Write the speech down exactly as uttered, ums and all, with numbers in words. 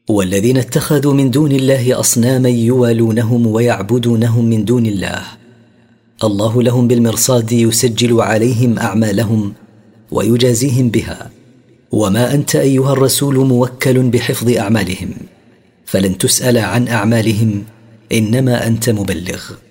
والذين اتخذوا من دون الله أصناما يوالونهم ويعبدونهم من دون الله الله لهم بالمرصاد يسجل عليهم أعمالهم ويجازيهم بها، وما أنت أيها الرسول موكل بحفظ أعمالهم، فلن تسأل عن أعمالهم، إنما أنت مبلغ.